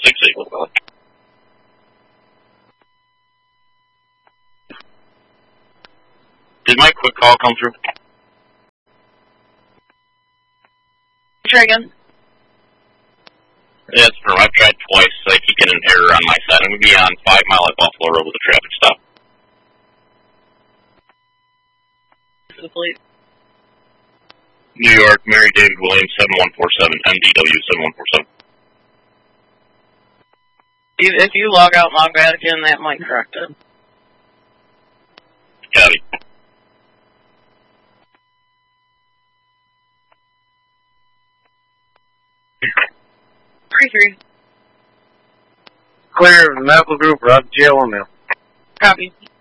68. Did my quick call come through? Try again. Yes, firm. I've tried twice. I keep getting an error on my side. I'm going to be on 5 Mile at Buffalo Road with a traffic stop. Complete. New York, Mary David Williams, 7147, MDW 7147. If you log out and log back in, that might correct it. Copy. Three. Clear, Medical Group, Rob J. Mill. Copy.